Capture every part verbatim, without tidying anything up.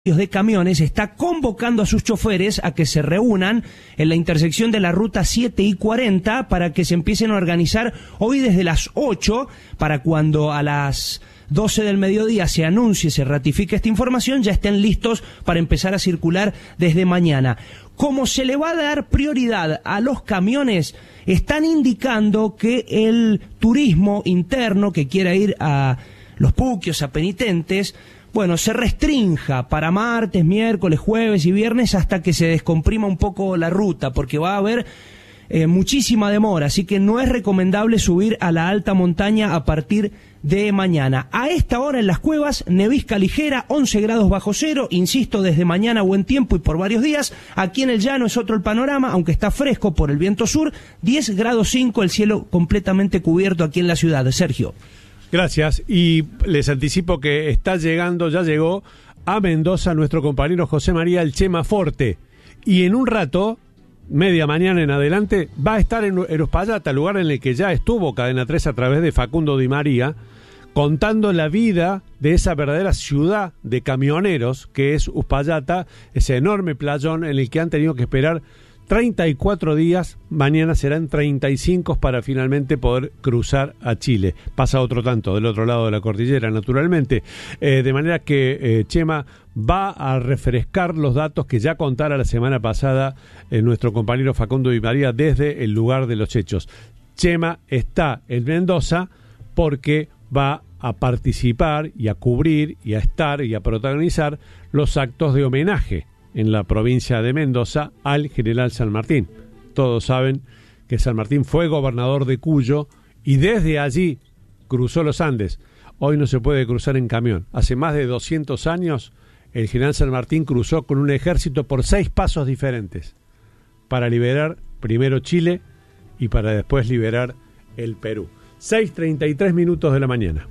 de camiones está convocando a sus choferes a que se reúnan en la intersección de la ruta siete y cuarenta para que se empiecen a organizar hoy desde las ocho, para cuando a las doce del mediodía se anuncie, se ratifique esta información, ya estén listos para empezar a circular desde mañana. Como se le va a dar prioridad a los camiones, están indicando que el turismo interno que quiera ir a los Puquios, a Penitentes, bueno, se restrinja para martes, miércoles, jueves y viernes hasta que se descomprima un poco la ruta, porque va a haber eh, muchísima demora, así que no es recomendable subir a la alta montaña a partir de mañana. A esta hora en las cuevas, nevisca ligera, once grados bajo cero, insisto, desde mañana buen tiempo y por varios días. Aquí en el llano es otro el panorama, aunque está fresco por el viento sur, diez grados cinco, el cielo completamente cubierto aquí en la ciudad. Sergio. Gracias, y les anticipo que está llegando, ya llegó a Mendoza nuestro compañero José María El Chema Forte, y en un rato, media mañana en adelante, va a estar en, en Uspallata, lugar en el que ya estuvo Cadena tres a través de Facundo Di María, contando la vida de esa verdadera ciudad de camioneros que es Uspallata, ese enorme playón en el que han tenido que esperar treinta y cuatro días, mañana serán treinta y cinco para finalmente poder cruzar a Chile. Pasa otro tanto del otro lado de la cordillera, naturalmente. Eh, de manera que eh, Chema va a refrescar los datos que ya contara la semana pasada eh, nuestro compañero Facundo Di María desde el lugar de los hechos. Chema está en Mendoza porque va a participar y a cubrir y a estar y a protagonizar los actos de homenaje en la provincia de Mendoza al general San Martín. Todos saben que San Martín fue gobernador de Cuyo y desde allí cruzó los Andes. Hoy no se puede cruzar en camión. Hace más de doscientos años el general San Martín cruzó con un ejército por seis pasos diferentes para liberar primero Chile y para después liberar el Perú. seis treinta y tres minutos de la mañana.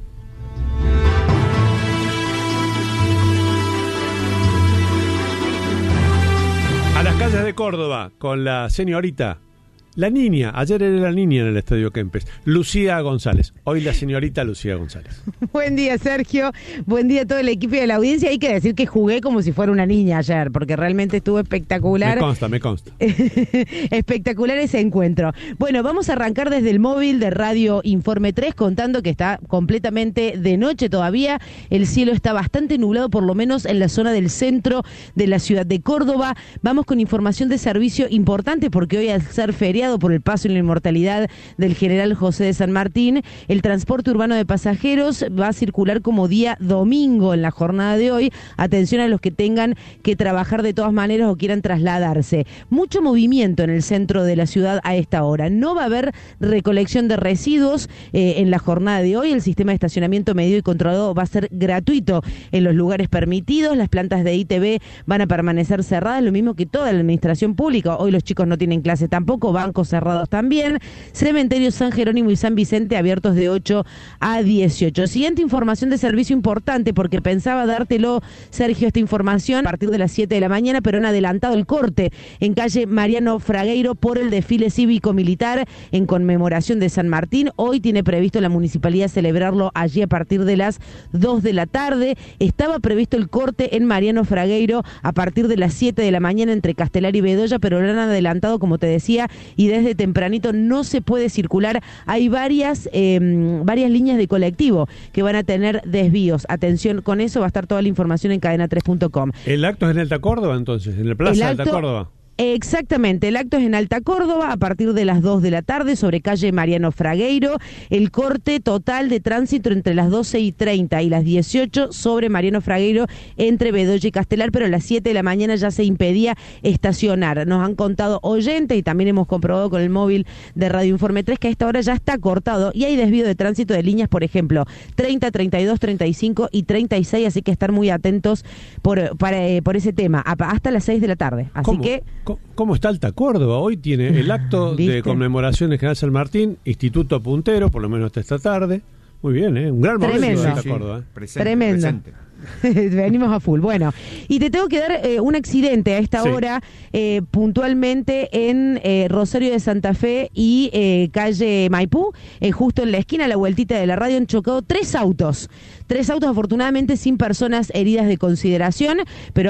A las calles de Córdoba, con la señorita, la niña, ayer era la niña en el Estadio Kempes, Lucía González, hoy la señorita Lucía González. Buen día, Sergio, buen día a todo el equipo de la audiencia. Hay que decir que jugué como si fuera una niña ayer, porque realmente estuvo espectacular. Me consta, me consta. Espectacular ese encuentro. Bueno, vamos a arrancar desde el móvil de Radio Informe tres, contando que está completamente de noche todavía. El cielo está bastante nublado, por lo menos en la zona del centro de la ciudad de Córdoba. Vamos con información de servicio importante, porque hoy, al ser feriado por el paso y la inmortalidad del general José de San Martín, el transporte urbano de pasajeros va a circular como día domingo en la jornada de hoy. Atención a los que tengan que trabajar de todas maneras o quieran trasladarse. Mucho movimiento en el centro de la ciudad a esta hora. No va a haber recolección de residuos eh, en la jornada de hoy. El sistema de estacionamiento medido y controlado va a ser gratuito en los lugares permitidos. Las plantas de I T V van a permanecer cerradas, lo mismo que toda la administración pública. Hoy los chicos no tienen clase tampoco, bancos cerrados también. Cementerios San Jerónimo y San Vicente abiertos de ocho a dieciocho. Siguiente información de servicio importante, porque pensaba dártelo, Sergio, esta información a partir de las siete de la mañana, pero han adelantado el corte en calle Mariano Fragueiro por el desfile cívico-militar en conmemoración de San Martín. Hoy tiene previsto la municipalidad celebrarlo allí a partir de las dos de la tarde. Estaba previsto el corte en Mariano Fragueiro a partir de las siete de la mañana entre Castelar y Bedoya, pero lo han adelantado, como te decía, y desde tempranito no se puede circular. Hay varias eh, varias líneas de colectivo que van a tener desvíos. Atención con eso, va a estar toda la información en cadena tres punto com. ¿El acto es en Alta Córdoba entonces? ¿En la Plaza de Alta Córdoba? Exactamente, el acto es en Alta Córdoba a partir de las dos de la tarde sobre calle Mariano Fragueiro. El corte total de tránsito entre las doce y treinta y las dieciocho sobre Mariano Fragueiro entre Bedoya y Castelar, pero a las siete de la mañana ya se impedía estacionar. Nos han contado oyentes y también hemos comprobado con el móvil de Radio Informe tres que a esta hora ya está cortado y hay desvío de tránsito de líneas, por ejemplo, treinta, treinta y dos, treinta y cinco y treinta y seis, así que estar muy atentos por, para, eh, por ese tema, hasta las seis de la tarde. Así ¿Cómo? que... ¿Cómo está Alta Córdoba? Hoy tiene el acto ¿Viste? de conmemoración de General San Martín, Instituto Puntero, por lo menos hasta esta tarde. Muy bien, ¿eh? Un gran momento de Alta sí. Córdoba. ¿eh? Presente, Tremendo. presente. Venimos a full. Bueno, y te tengo que dar eh, un accidente a esta Sí. hora, eh, puntualmente en eh, Rosario de Santa Fe y eh, calle Maipú, eh, justo en la esquina, a la vueltita de la radio, han chocado tres autos. Tres autos, afortunadamente sin personas heridas de consideración, pero